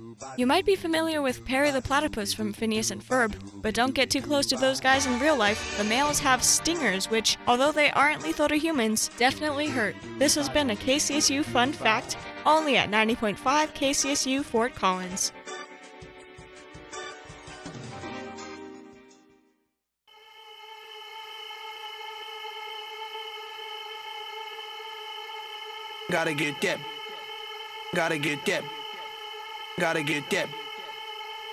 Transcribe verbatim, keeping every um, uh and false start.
You might be familiar with Perry the Platypus from Phineas and Ferb, but don't get too close to those guys in real life. The males have stingers which, although they aren't lethal to humans, definitely hurt. This has been a K C S U Fun Fact, only at ninety point five K C S U Fort Collins. Gotta get that. Gotta get that. Gotta get that.